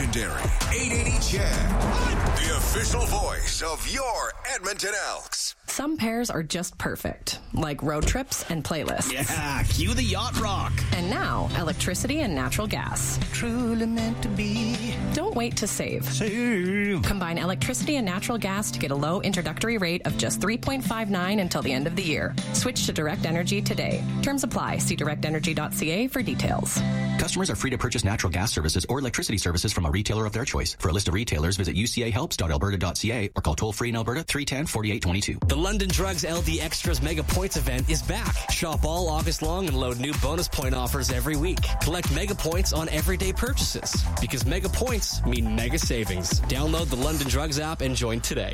legendary 880 Chad, the official voice of your Edmonton Elks. Some pairs are just perfect, like road trips and playlists. Yeah, cue the yacht rock. And now, electricity and natural gas. Truly meant to be. Don't wait to save. Combine electricity and natural gas to get a low introductory rate of just $3.59 until the end of the year. Switch to Direct Energy today. Terms apply. See directenergy.ca for details. Customers are free to purchase natural gas services or electricity services from a retailer of their choice. For a list of retailers, visit ucahelps.alberta.ca or call toll-free in Alberta 310-4822. The London Drugs LD Extras Mega Points event is back. Shop all August long and load new bonus point offers every week. Collect Mega Points on everyday purchases because Mega Points mean mega savings. Download the London Drugs app and join today.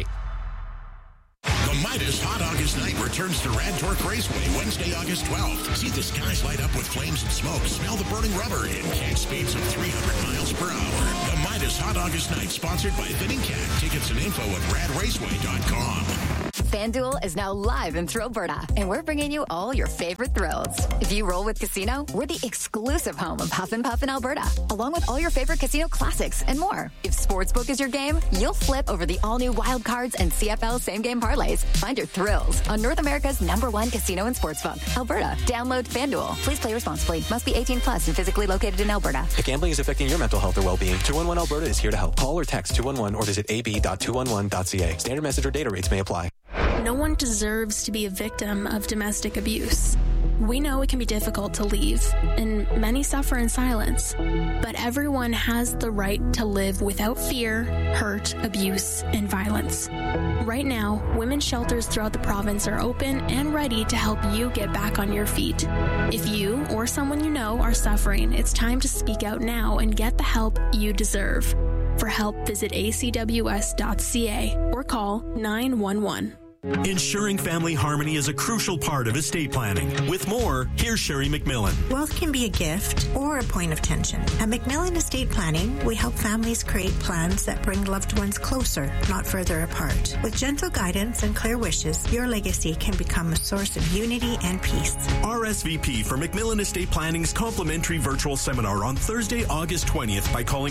The Midas Hot August Night returns to Rad Torque Raceway Wednesday, August 12th. See the skies light up with flames and smoke, smell the burning rubber, and catch speeds of 300 miles per hour. The Midas Hot August Night, sponsored by Fitting Cat. Tickets and info at radraceway.com. FanDuel is now live in Thrillberta, and we're bringing you all your favorite thrills. If you roll with Casino, we're the exclusive home of Huff and Puff in Alberta, along with all your favorite casino classics and more. If Sportsbook is your game, you'll flip over the all-new Wild Cards and CFL same-game parlays. Find your thrills on North America's #1 casino and sportsbook, Alberta. Download FanDuel. Please play responsibly. Must be 18 plus and physically located in Alberta. If gambling is affecting your mental health or well-being, 211 Alberta is here to help. Call or text 211 or visit ab.211.ca. Standard message or data rates may apply. No one deserves to be a victim of domestic abuse. We know it can be difficult to leave, and many suffer in silence. But everyone has the right to live without fear, hurt, abuse, and violence. Right now, women's shelters throughout the province are open and ready to help you get back on your feet. If you or someone you know are suffering, it's time to speak out now and get the help you deserve. For help, visit acws.ca or call 911. Ensuring family harmony is a crucial part of estate planning. With more, here's Sherry McMillan. Wealth can be a gift or a point of tension. At McMillan Estate Planning, we help families create plans that bring loved ones closer, not further apart. With gentle guidance and clear wishes, your legacy can become a source of unity and peace. RSVP for McMillan Estate Planning's complimentary virtual seminar on Thursday, August 20th by calling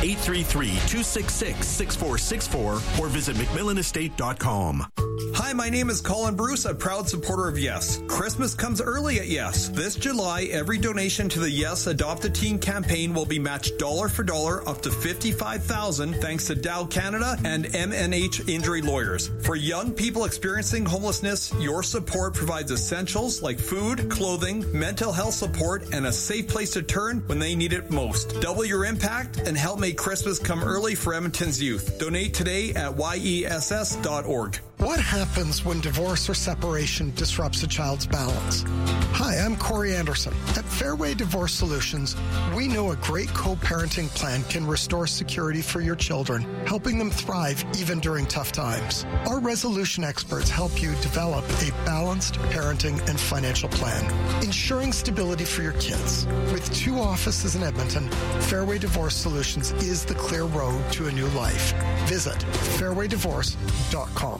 1-833-266-6464 or visit McMillanestate.com. Hi, my name is Colin Bruce, a proud supporter of Yes. Christmas comes early at Yes. This July, every donation to the Yes Adopt a Teen campaign will be matched dollar for dollar up to $55,000 thanks to Dow Canada and MNH Injury Lawyers. For young people experiencing homelessness, your support provides essentials like food, clothing, mental health support, and a safe place to turn when they need it most. Double your impact and help make Christmas come early for Edmonton's youth. Donate today at yess.org. What happens when divorce or separation disrupts a child's balance? Hi, I'm Corey Anderson. At Fairway Divorce Solutions, we know a great co-parenting plan can restore security for your children, helping them thrive even during tough times. Our resolution experts help you develop a balanced parenting and financial plan, ensuring stability for your kids. With 2 offices in Edmonton, Fairway Divorce Solutions is the clear road to a new life. Visit fairwaydivorce.com.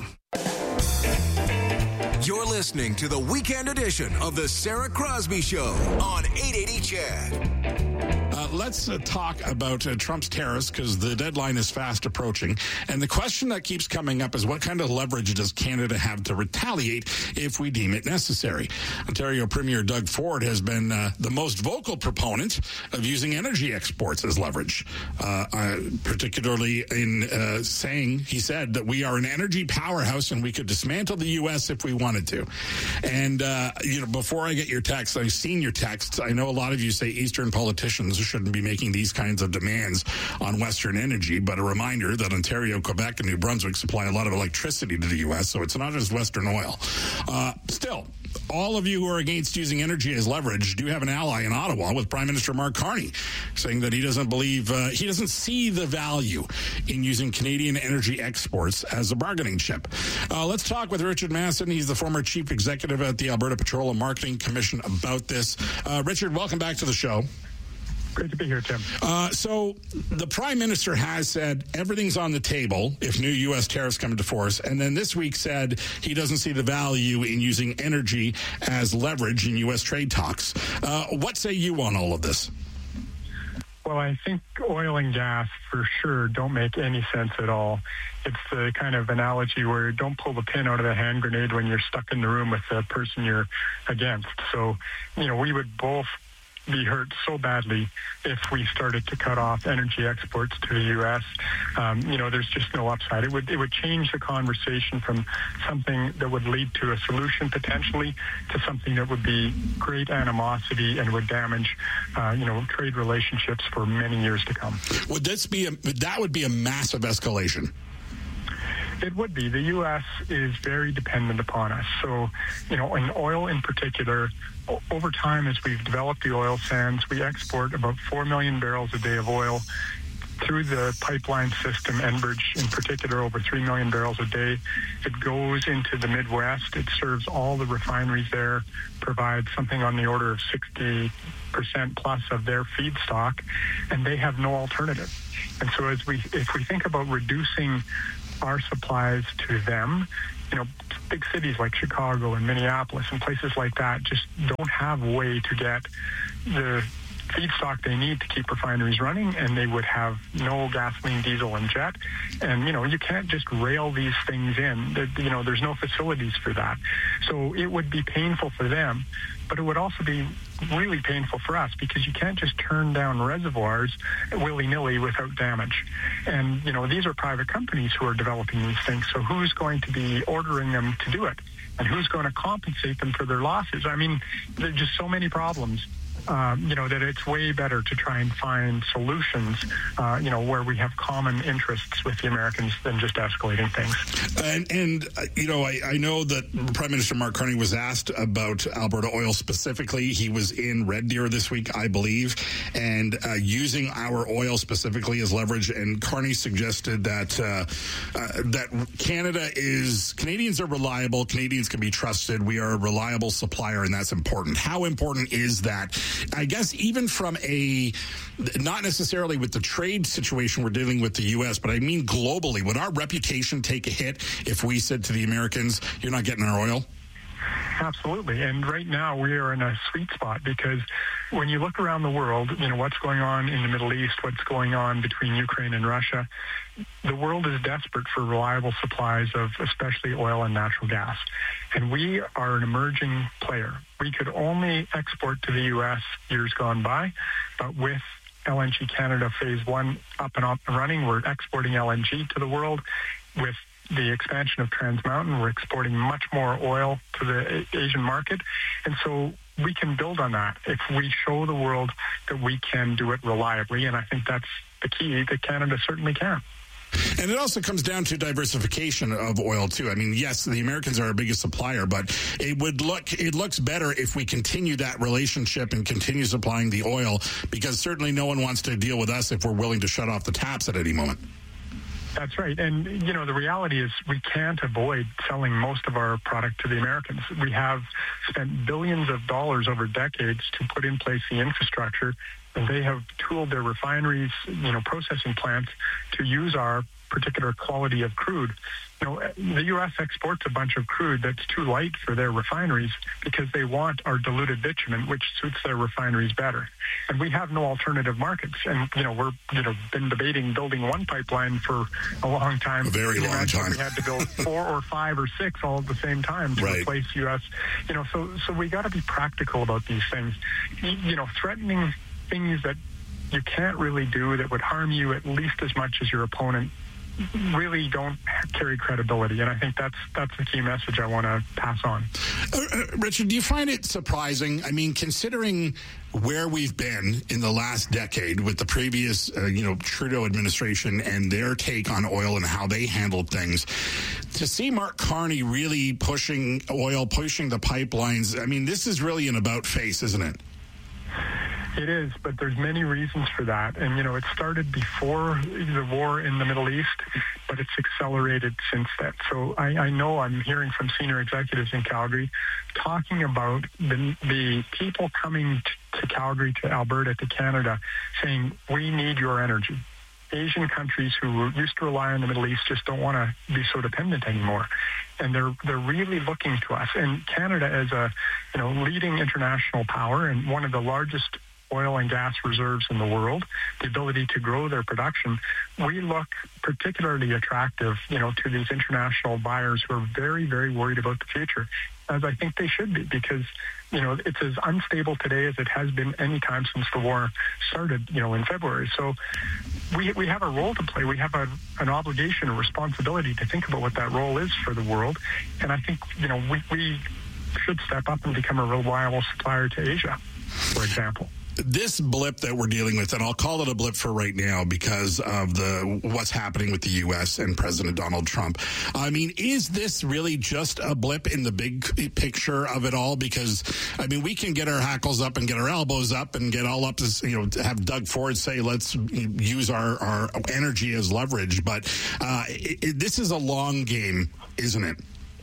You're listening to the weekend edition of the Sarah Crosby Show on 880 Chad. Let's talk about Trump's tariffs because the deadline is fast approaching. And the question that keeps coming up is what kind of leverage does Canada have to retaliate if we deem it necessary? Ontario Premier Doug Ford has been the most vocal proponent of using energy exports as leverage, particularly in saying, he said, that we are an energy powerhouse and we could dismantle the U.S. if we wanted to. And, before I get your text, I've seen your texts. I know a lot of you say Eastern politicians shouldn't be making these kinds of demands on Western energy, but a reminder that Ontario, Quebec, and New Brunswick supply a lot of electricity to the U.S., so it's not just Western oil. Still, all of you who are against using energy as leverage do have an ally in Ottawa with Prime Minister Mark Carney saying that he doesn't believe, he doesn't see the value in using Canadian energy exports as a bargaining chip. Let's talk with Richard Masson. He's the former chief executive at the Alberta Petroleum Marketing Commission about this. Richard, welcome back to the show. Great to be here, Tim. So the Prime Minister has said everything's on the table if new U.S. tariffs come into force, and then this week said he doesn't see the value in using energy as leverage in U.S. trade talks. What say you on all of this? Well, I think oil and gas for sure don't make any sense at all. It's the kind of analogy where don't pull the pin out of the hand grenade when you're stuck in the room with the person you're against. So, we would both be hurt so badly if we started to cut off energy exports to the U.S. There's just no upside. It would change the conversation from something that would lead to a solution potentially to something that would be great animosity and would damage, trade relationships for many years to come. That would be a massive escalation? It would be. The U.S. is very dependent upon us. So, in oil in particular, over time as we've developed the oil sands, we export about 4 million barrels a day of oil through the pipeline system, Enbridge in particular, over 3 million barrels a day. It goes into the Midwest. It serves all the refineries there, provides something on the order of 60% plus of their feedstock, and they have no alternative. And so if we think about reducing our supplies to them, big cities like Chicago and Minneapolis and places like that just don't have a way to get the feedstock they need to keep refineries running, and they would have no gasoline, diesel, and jet. And, you can't just rail these things in. There's no facilities for that. So it would be painful for them, but it would also be really painful for us because you can't just turn down reservoirs willy-nilly without damage. And, these are private companies who are developing these things. So who's going to be ordering them to do it? And who's going to compensate them for their losses? I mean, there's just so many problems. That it's way better to try and find solutions, where we have common interests with the Americans than just escalating things. I know that Prime Minister Mark Carney was asked about Alberta Oil specifically. He was in Red Deer this week, I believe, and using our oil specifically as leverage. And Carney suggested that Canadians are reliable. Canadians can be trusted. We are a reliable supplier, and that's important. How important is that? I guess even from not necessarily with the trade situation we're dealing with the U.S., but I mean globally, would our reputation take a hit if we said to the Americans, you're not getting our oil? Absolutely. And right now we are in a sweet spot because when you look around the world, what's going on in the Middle East, what's going on between Ukraine and Russia, the world is desperate for reliable supplies of especially oil and natural gas. And we are an emerging player. We could only export to the U.S. years gone by, but with LNG Canada Phase 1 up and running, we're exporting LNG to the world. With the expansion of Trans Mountain, we're exporting much more oil to the Asian market. And so we can build on that if we show the world that we can do it reliably. And I think that's the key that Canada certainly can. And it also comes down to diversification of oil, too. I mean, yes, the Americans are our biggest supplier, but it looks better if we continue that relationship and continue supplying the oil, because certainly no one wants to deal with us if we're willing to shut off the taps at any moment. That's right. And, the reality is we can't avoid selling most of our product to the Americans. We have spent billions of dollars over decades to put in place the infrastructure, and they have tooled their refineries, processing plants to use our particular quality of crude. The U.S. exports a bunch of crude that's too light for their refineries because they want our diluted bitumen, which suits their refineries better. And we have no alternative markets. And, we're, been debating building one pipeline for a long time. A very long time. We had to build 4 or 5 or 6 all at the same time to replace U.S. So we got to be practical about these things. Threatening things that you can't really do that would harm you at least as much as your opponent really don't carry credibility. And I think that's the key message I want to pass on. Richard, do you find it surprising? I mean, considering where we've been in the last decade with the previous, Trudeau administration and their take on oil and how they handled things, to see Mark Carney really pushing oil, pushing the pipelines, I mean, this is really an about face, isn't it? It is, but there's many reasons for that. And, it started before the war in the Middle East, but it's accelerated since then. So I know I'm hearing from senior executives in Calgary talking about the people coming to Calgary, to Alberta, to Canada, saying, we need your energy. Asian countries who used to rely on the Middle East just don't want to be so dependent anymore. And they're really looking to us. And Canada as a leading international power and one of the largest oil and gas reserves in the world, the ability to grow their production, we look particularly attractive, to these international buyers who are very, very worried about the future, as I think they should be, because, it's as unstable today as it has been any time since the war started, in February. So we have a role to play. We have an obligation, a responsibility to think about what that role is for the world. And I think, we should step up and become a reliable supplier to Asia, for example. This blip that we're dealing with, and I'll call it a blip for right now because of what's happening with the U.S. and President Donald Trump. I mean, is this really just a blip in the big picture of it all? Because, we can get our hackles up and get our elbows up and get all up to, have Doug Ford say, let's use our energy as leverage. But this is a long game, isn't it?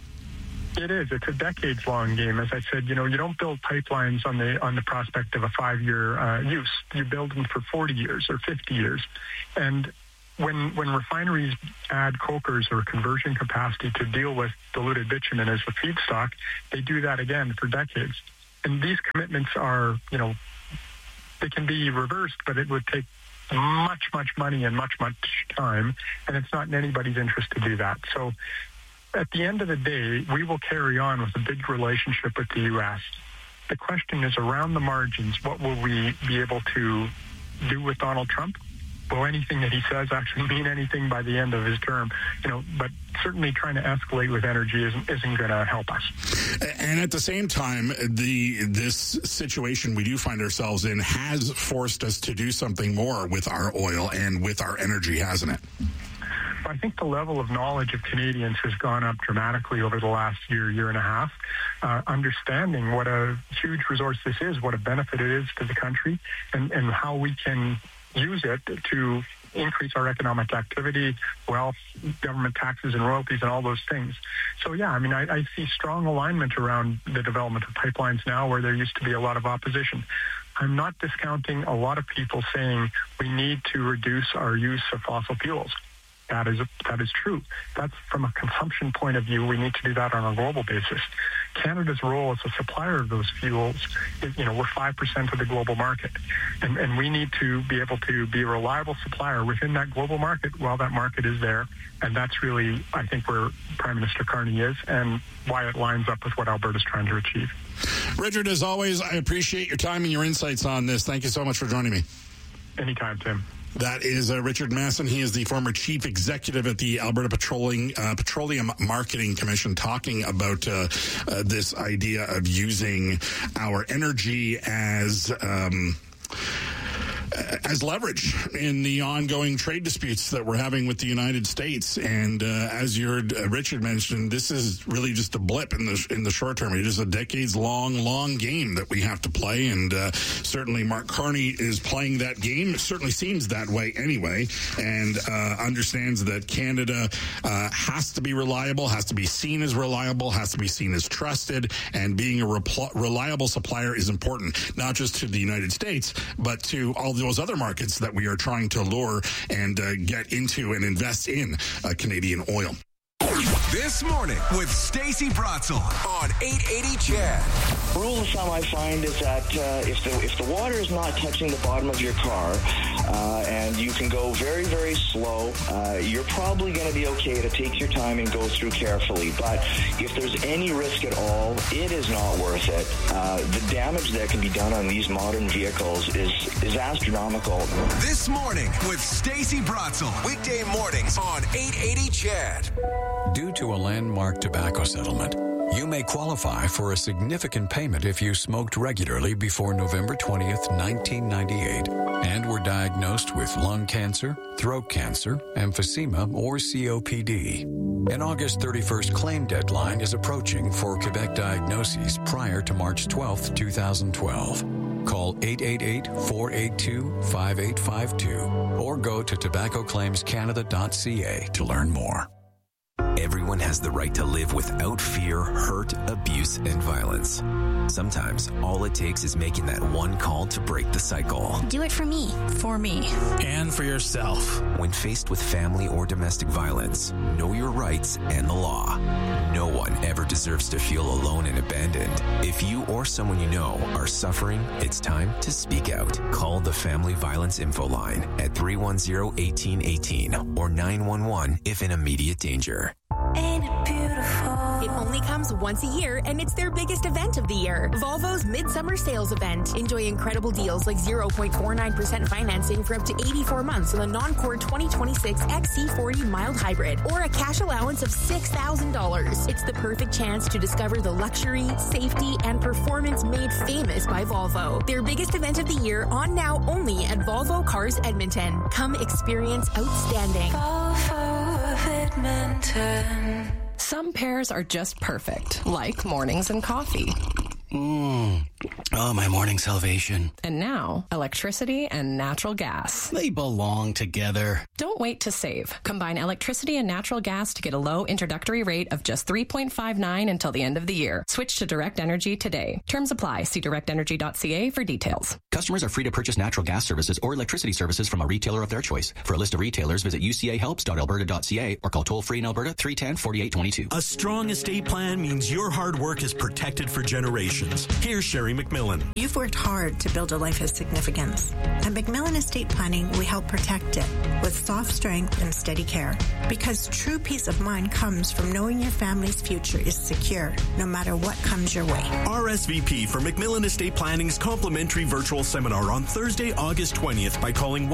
It is. It's a decades-long game. As I said, you don't build pipelines on the prospect of a 5-year use. You build them for 40 years or 50 years. And when refineries add cokers or conversion capacity to deal with diluted bitumen as the feedstock, they do that again for decades. And these commitments are, they can be reversed, but it would take much, much money and much, much time. And it's not in anybody's interest to do that. So at the end of the day, we will carry on with a big relationship with the U.S. The question is around the margins, what will we be able to do with Donald Trump? Will anything that he says actually mean anything by the end of his term? But certainly trying to escalate with energy isn't going to help us. And at the same time, this situation we do find ourselves in has forced us to do something more with our oil and with our energy, hasn't it? I think the level of knowledge of Canadians has gone up dramatically over the last year and a half, understanding what a huge resource this is, what a benefit it is to the country, and how we can use it to increase our economic activity, wealth, government taxes and royalties and all those things. So, yeah, I see strong alignment around the development of pipelines now where there used to be a lot of opposition. I'm not discounting a lot of people saying we need to reduce our use of fossil fuels. That is true. That's from a consumption point of view. We need to do that on a global basis. Canada's role as a supplier of those fuels is, we're 5% of the global market. And we need to be able to be a reliable supplier within that global market while that market is there. And that's really, I think, where Prime Minister Carney is and why it lines up with what Alberta's trying to achieve. Richard, as always, I appreciate your time and your insights on this. Thank you so much for joining me. Anytime, Tim. That is Richard Masson. He is the former chief executive at the Alberta Petroleum Marketing Commission, talking about this idea of using our energy as leverage in the ongoing trade disputes that we're having with the United States. And as you heard Richard mention, this is really just a blip in the short term. It is a decades-long game that we have to play, and certainly Mark Carney is playing that game. It certainly seems that way anyway, and understands that Canada has to be reliable, has to be seen as reliable, has to be seen as trusted, and being a reliable supplier is important, not just to the United States, but to all those other markets that we are trying to lure and get into and invest in Canadian oil. This morning with Stacey Bratzel on 880 CHED. Rule of thumb I find is that if the water is not touching the bottom of your car and you can go very, very slow, you're probably going to be okay to take your time and go through carefully. But if there's any risk at all, it is not worth it. The damage that can be done on these modern vehicles is astronomical. This morning with Stacey Bratzel. Weekday mornings on 880 CHED. Due to a landmark tobacco settlement, you may qualify for a significant payment if you smoked regularly before November 20th, 1998, and were diagnosed with lung cancer, throat cancer, emphysema, or COPD. An August 31st claim deadline is approaching for Quebec diagnoses prior to March 12th, 2012. Call 888-482-5852 or go to tobaccoclaimscanada.ca to learn more. Everyone has the right to live without fear, hurt, abuse, and violence. Sometimes all it takes is making that one call to break the cycle. Do it for me. For me. And for yourself. When faced with family or domestic violence, know your rights and the law. No one ever deserves to feel alone and abandoned. If you or someone you know are suffering, it's time to speak out. Call the Family Violence Info Line at 310-1818 or 911 if in immediate danger. Ain't it beautiful? It only comes once a year, and it's their biggest event of the year. Volvo's Midsummer Sales Event. Enjoy incredible deals like 0.49% financing for up to 84 months on the non-core 2026 XC40 mild hybrid, or a cash allowance of $6,000. It's the perfect chance to discover the luxury, safety, and performance made famous by Volvo. Their biggest event of the year, on now only at Volvo Cars Edmonton. Come experience outstanding. Volvo of Edmonton. Some pairs are just perfect, like mornings and coffee. Oh, my morning salvation. And now, electricity and natural gas. They belong together. Don't wait to save. Combine electricity and natural gas to get a low introductory rate of just $3.59 until the end of the year. Switch to Direct Energy today. Terms apply. See directenergy.ca for details. Customers are free to purchase natural gas services or electricity services from a retailer of their choice. For a list of retailers, visit ucahelps.alberta.ca or call toll-free in Alberta 310-4822. A strong estate plan means your hard work is protected for generations. Here's Sherry McMillan. You've worked hard to build a life of significance. At McMillan Estate Planning, we help protect it with soft strength and steady care. Because true peace of mind comes from knowing your family's future is secure, no matter what comes your way. RSVP for McMillan Estate Planning's complimentary virtual seminar on Thursday, August 20th by calling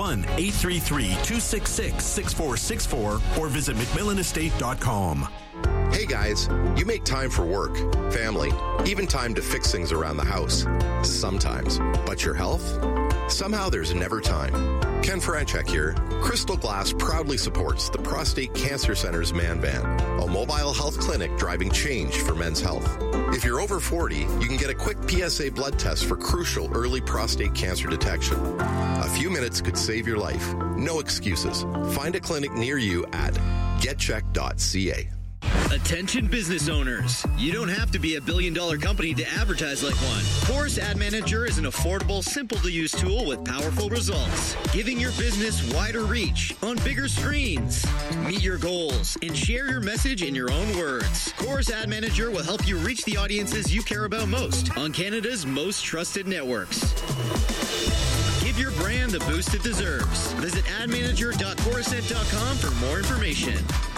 1-833-266-6464 or visit McMillanestate.com. Hey guys, you make time for work, family, even time to fix things around the house. Sometimes. But your health? Somehow there's never time. Ken Franchek here. Crystal Glass proudly supports the Prostate Cancer Center's Man Van, a mobile health clinic driving change for men's health. If you're over 40, you can get a quick PSA blood test for crucial early prostate cancer detection. A few minutes could save your life. No excuses. Find a clinic near you at getcheck.ca. Attention business owners. You don't have to be a billion-dollar company to advertise like one. Chorus Ad Manager is an affordable, simple-to-use tool with powerful results, giving your business wider reach on bigger screens. Meet your goals and share your message in your own words. Chorus Ad Manager will help you reach the audiences you care about most on Canada's most trusted networks. Give your brand the boost it deserves. Visit admanager.chorused.com for more information.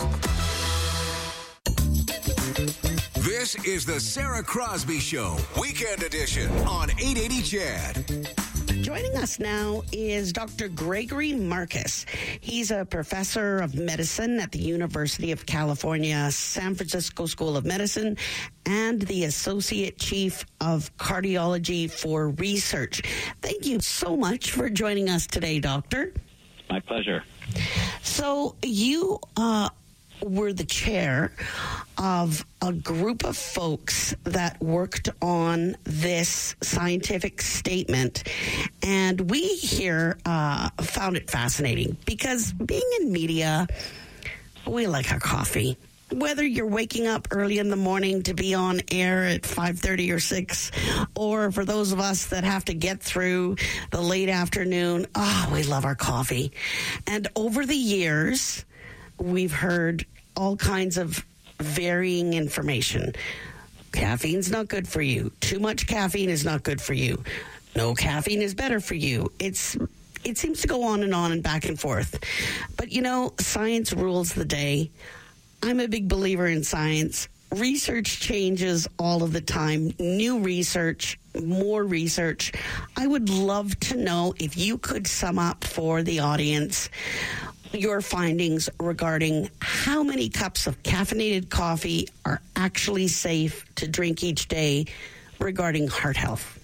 This is the Sarah Crosby Show, Weekend Edition on 880 CHED. Joining us now is Dr. Gregory Marcus. He's a professor of medicine at the University of California, San Francisco School of Medicine, and the Associate Chief of Cardiology for Research. Thank you so much for joining us today, Doctor. My pleasure. So you were the chair of a group of folks that worked on this scientific statement, and we here found it fascinating because being in media, we like our coffee. Whether you're waking up early in the morning to be on air at 5:30 or 6, or for those of us that have to get through the late afternoon, we love our coffee. And over the years, we've heard all kinds of varying information. Caffeine's not good for you. Too much caffeine is not good for you. No caffeine is better for you. It seems to go on and back and forth. But, science rules the day. I'm a big believer in science. Research changes all of the time. New research, more research. I would love to know if you could sum up for the audience your findings regarding how many cups of caffeinated coffee are actually safe to drink each day regarding heart health.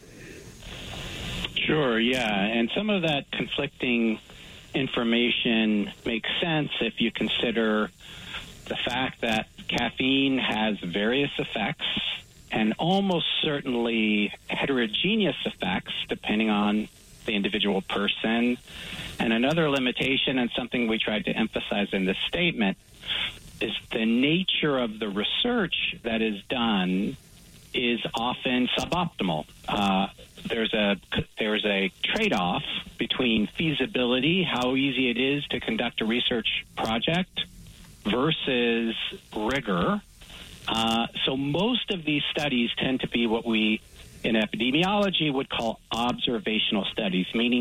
Sure, yeah. And some of that conflicting information makes sense if you consider the fact that caffeine has various effects and almost certainly heterogeneous effects depending on the individual person. And another limitation, and something we tried to emphasize in this statement, is the nature of the research that is done is often suboptimal. There's a trade-off between feasibility, how easy it is to conduct a research project, versus rigor. So most of these studies tend to be what we in epidemiology would call observational studies, meaning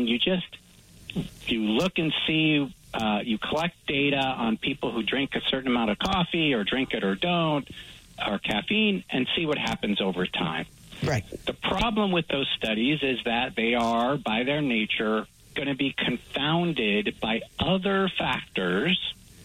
you look and see, you collect data on people who drink a certain amount of coffee or drink it or don't, or caffeine, and see what happens over time. Right. The problem with those studies is that they are, by their nature, going to be confounded by other factors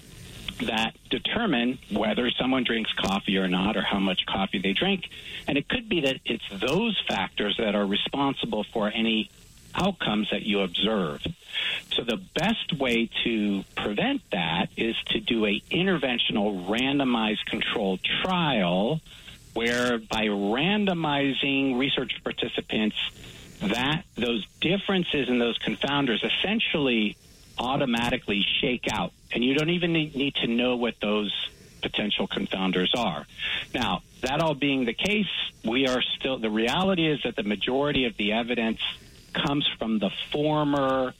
that determine whether someone drinks coffee or not, or how much coffee they drink. And it could be that it's those factors that are responsible for any outcomes that you observe. So the best way to prevent that is to do a interventional randomized controlled trial where by randomizing research participants, that those differences in those confounders essentially automatically shake out. And you don't even need to know what those potential confounders are. Now, that all being the case, the reality is that the majority of the evidence comes from the former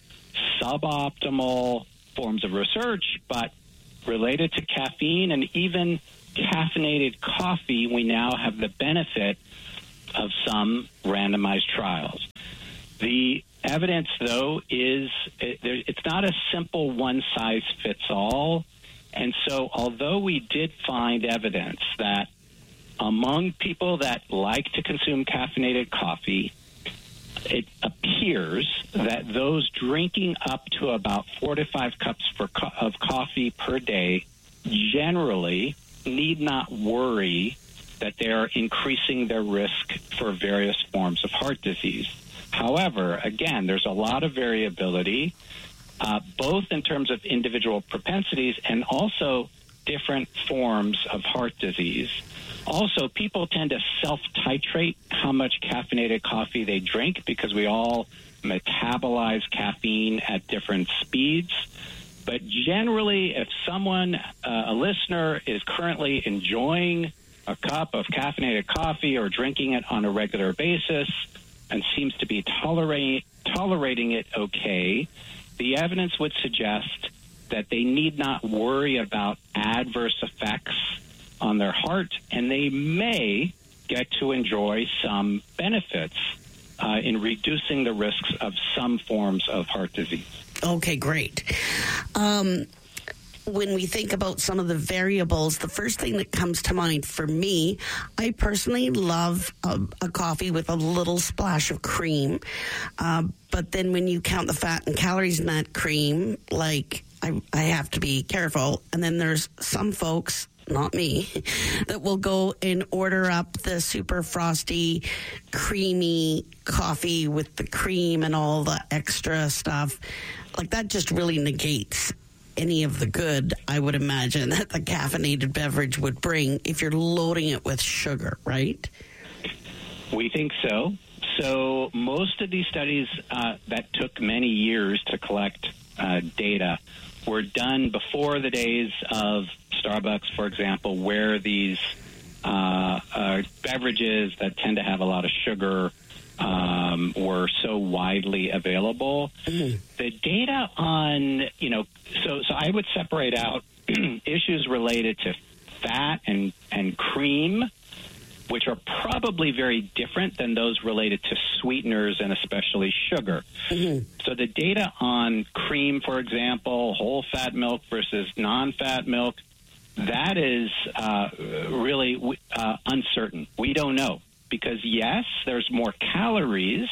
suboptimal forms of research, but related to caffeine and even caffeinated coffee, we now have the benefit of some randomized trials. The evidence, though, is it's not a simple one-size-fits-all. And so although we did find evidence that among people that like to consume caffeinated coffee, it appears that those drinking up to about 4 to 5 cups of coffee per day generally need not worry that they are increasing their risk for various forms of heart disease. However, again, there's a lot of variability, both in terms of individual propensities and also different forms of heart disease. Also, people tend to self-titrate how much caffeinated coffee they drink because we all metabolize caffeine at different speeds. But generally, if someone, a listener, is currently enjoying a cup of caffeinated coffee or drinking it on a regular basis and seems to be tolerating it okay, the evidence would suggest that they need not worry about adverse effects on their heart, and they may get to enjoy some benefits in reducing the risks of some forms of heart disease. Okay, great. When we think about some of the variables, the first thing that comes to mind for me, I personally love a coffee with a little splash of cream. But then when you count the fat and calories in that cream, like I have to be careful. And then there's some folks, not me, that will go and order up the super frosty, creamy coffee with the cream and all the extra stuff. Like that just really negates any of the good, I would imagine, that the caffeinated beverage would bring if you're loading it with sugar, right? We think so. So most of these studies that took many years to collect data were done before the days of Starbucks, for example, where these beverages that tend to have a lot of sugar were so widely available. Mm-hmm. The data on, so I would separate out issues related to fat and cream, which are probably very different than those related to sweeteners and especially sugar. Mm-hmm. So the data on cream, for example, whole fat milk versus non-fat milk, that is really uncertain. We don't know because, yes, there's more calories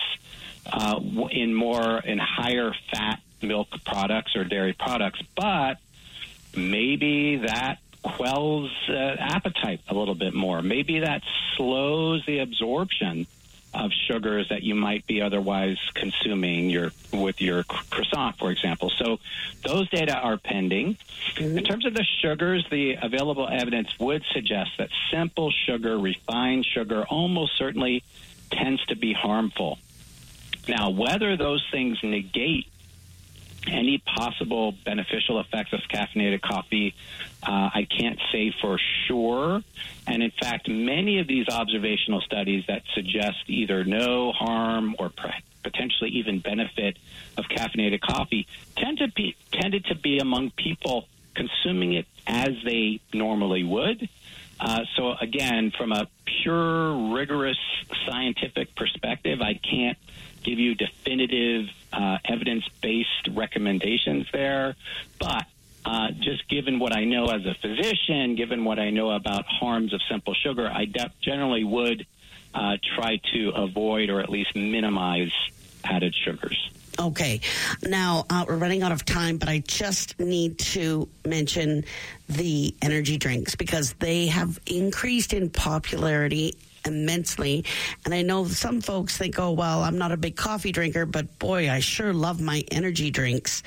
in higher fat milk products or dairy products, but maybe that quells appetite a little bit more. Maybe that slows the absorption of sugars that you might be otherwise consuming with your croissant, for example. So those data are pending. Mm-hmm. In terms of the sugars, the available evidence would suggest that simple sugar, refined sugar, almost certainly tends to be harmful. Now, whether those things negate any possible beneficial effects of caffeinated coffee, I can't say for sure. And in fact, many of these observational studies that suggest either no harm or potentially even benefit of caffeinated coffee tended to be among people consuming it as they normally would. So again, from a pure, rigorous scientific perspective, I can't give you definitive evidence-based recommendations there. But just given what I know as a physician, given what I know about harms of simple sugar, I generally would try to avoid or at least minimize added sugars. Okay. Now, we're running out of time, but I just need to mention the energy drinks because they have increased in popularity immensely. And I know some folks think, oh, well, I'm not a big coffee drinker, but boy, I sure love my energy drinks.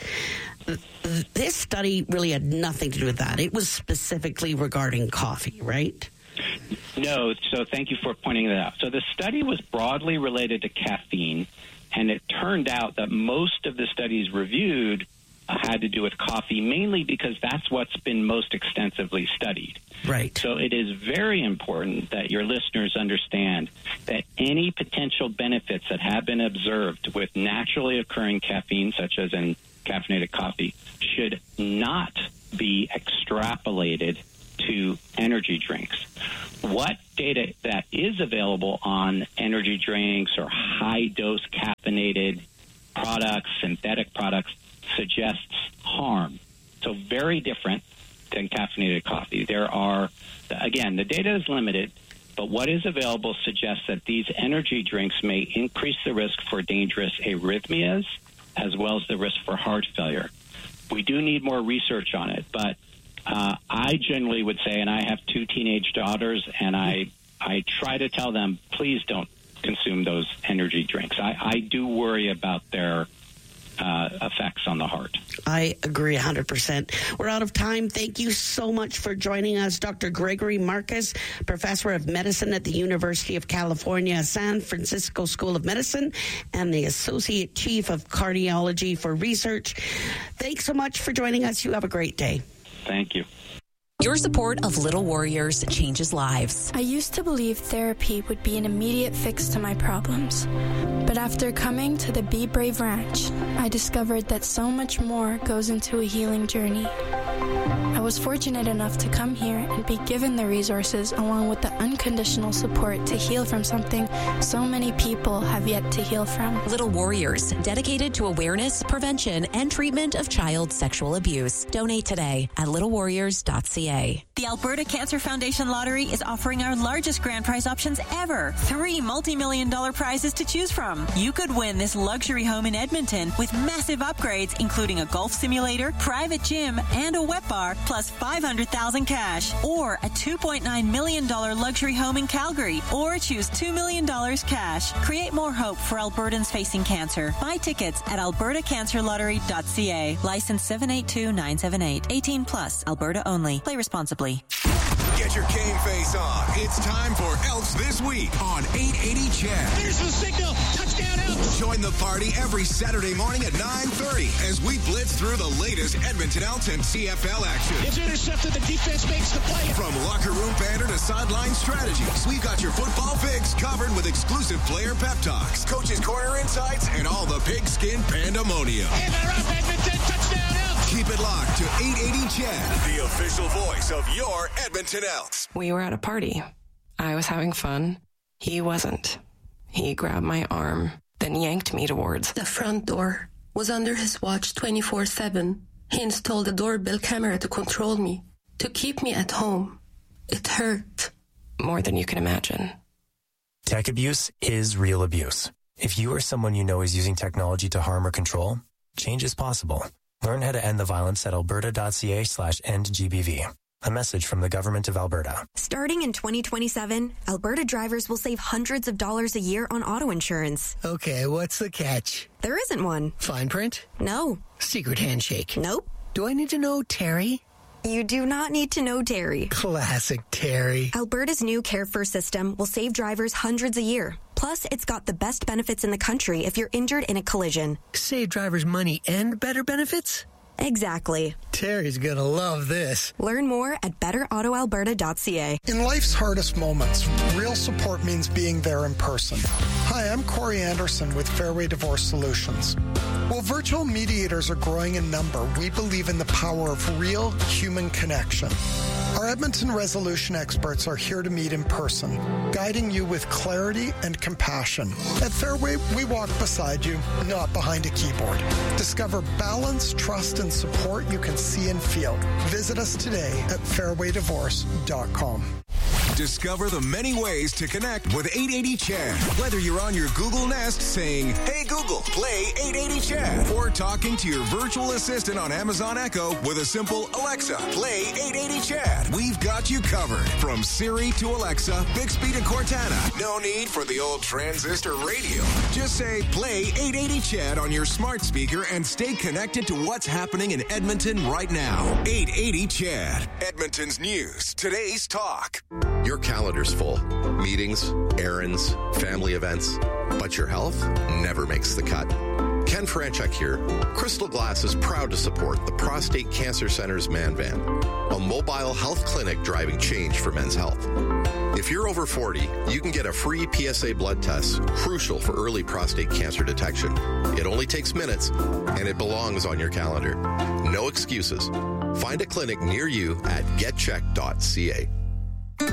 This study really had nothing to do with that. It was specifically regarding coffee, right? No, so thank you for pointing that out. So the study was broadly related to caffeine, and it turned out that most of the studies reviewed had to do with coffee, mainly because that's what's been most extensively studied. Right. So it is very important that your listeners understand that any potential benefits that have been observed with naturally occurring caffeine, such as in caffeinated coffee, should not be extrapolated to energy drinks. What data that is available on energy drinks or high-dose caffeinated products, synthetic products, suggests harm. So very different than caffeinated coffee. There are, again, the data is limited, but what is available suggests that these energy drinks may increase the risk for dangerous arrhythmias as well as the risk for heart failure. We do need more research on it, but I generally would say, and I have 2 teenage daughters, and I try to tell them, please don't consume those energy drinks. I do worry about their effects on the heart. I agree 100%. We're out of time. Thank you so much for joining us, Dr. Gregory Marcus, professor of medicine at the University of California, San Francisco School of Medicine, and the associate chief of cardiology for research. Thanks so much for joining us. You have a great day. Thank you. Your support of Little Warriors changes lives. I used to believe therapy would be an immediate fix to my problems. But after coming to the Be Brave Ranch, I discovered that so much more goes into a healing journey. I was fortunate enough to come here and be given the resources along with the unconditional support to heal from something so many people have yet to heal from. Little Warriors, dedicated to awareness, prevention, and treatment of child sexual abuse. Donate today at littlewarriors.ca. The Alberta Cancer Foundation Lottery is offering our largest grand prize options ever. 3 multi-million-dollar prizes to choose from. You could win this luxury home in Edmonton with massive upgrades, including a golf simulator, private gym, and a wet bar, plus $500,000 cash. Or a $2.9 million luxury home in Calgary. Or choose $2 million cash. Create more hope for Albertans facing cancer. Buy tickets at albertacancerlottery.ca. License 782978. 18 plus. Alberta only. Play responsibly. Get your game face on. It's time for Elks This Week on 880 CHED. There's the signal. Touchdown Elks. Join the party every Saturday morning at 9:30 as we blitz through the latest Edmonton Elks and CFL action. It's intercepted. The defense makes the play. From locker room banter to sideline strategies, we've got your football fix covered with exclusive player pep talks, coaches' corner insights, and all the pigskin pandemonium. And they're up, Edmonton. Touchdown Elks. Keep it locked to 880 CHED, the official voice of your Edmonton Elks. We were at a party. I was having fun. He wasn't. He grabbed my arm, then yanked me towards the front door. Was under his watch 24/7. He installed a doorbell camera to control me, to keep me at home. It hurt. More than you can imagine. Tech abuse is real abuse. If you or someone you know is using technology to harm or control, change is possible. Learn how to end the violence at alberta.ca/endgbv. A message from the Government of Alberta. Starting in 2027, Alberta drivers will save hundreds of dollars a year on auto insurance. Okay, what's the catch? There isn't one. Fine print? No. Secret handshake? Nope. Do I need to know Terry? You do not need to know Terry. Classic Terry. Alberta's new Care First system will save drivers hundreds a year. Plus, it's got the best benefits in the country if you're injured in a collision. Save drivers money and better benefits? Exactly. Terry's gonna love this. Learn more at betterautoalberta.ca. In life's hardest moments, real support means being there in person. Hi, I'm Corey Anderson with Fairway Divorce Solutions. While virtual mediators are growing in number, we believe in the power of real human connection. Our Edmonton resolution experts are here to meet in person, guiding you with clarity and compassion. At Fairway, we walk beside you, not behind a keyboard. Discover balance, trust, and support you can see and feel. Visit us today at fairwaydivorce.com. Discover the many ways to connect with 880 Chad. Whether you're on your Google Nest saying, "Hey Google, play 880 Chad," or talking to your virtual assistant on Amazon Echo with a simple "Alexa, play 880 Chad." We've got you covered. From Siri to Alexa, Bixby to Cortana. No need for the old transistor radio. Just say, "Play 880 Chad" on your smart speaker and stay connected to what's happening in Edmonton right now. 880 Chad, Edmonton's news, today's talk. Your calendar's full. Meetings, errands, family events. But your health never makes the cut. Ken Franchuk here. Crystal Glass is proud to support the Prostate Cancer Center's Man Van, a mobile health clinic driving change for men's health. If you're over 40, you can get a free PSA blood test, crucial for early prostate cancer detection. It only takes minutes, and it belongs on your calendar. No excuses. Find a clinic near you at getcheck.ca.